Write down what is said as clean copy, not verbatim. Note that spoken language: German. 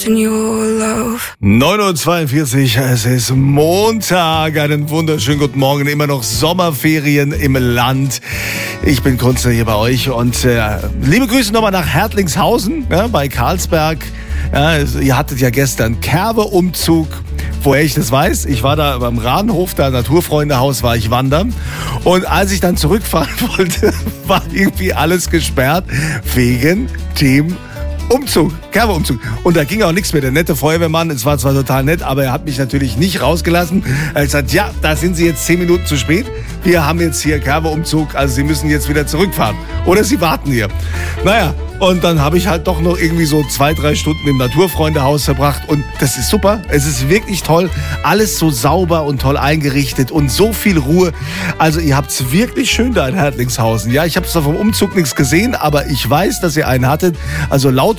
9:42 Uhr, es ist Montag, einen wunderschönen guten Morgen, immer noch Sommerferien im Land. Ich bin Kunstler hier bei euch und liebe Grüße nochmal nach Hertlingshausen, bei Karlsberg. Ja, ihr hattet ja gestern Kerbe-Umzug. Woher ich das weiß, ich war da beim Rahnhof, da Naturfreundehaus, war ich wandern. Und als ich dann zurückfahren wollte, war irgendwie alles gesperrt wegen dem Umzug, Kerbe-Umzug. Und da ging auch nichts mehr. Der nette Feuerwehrmann, es war zwar total nett, aber er hat mich natürlich nicht rausgelassen. Er hat gesagt, ja, da sind Sie jetzt 10 Minuten zu spät. Wir haben jetzt hier Kerbe-Umzug, also Sie müssen jetzt wieder zurückfahren. Oder Sie warten hier. Naja, und dann habe ich halt doch noch irgendwie so 2-3 Stunden im Naturfreundehaus verbracht. Und das ist super. Es ist wirklich toll. Alles so sauber und toll eingerichtet und so viel Ruhe. Also ihr habt es wirklich schön da in Hertlingshausen. Ja, ich habe zwar vom Umzug nichts gesehen, aber ich weiß, dass ihr einen hattet. Also laut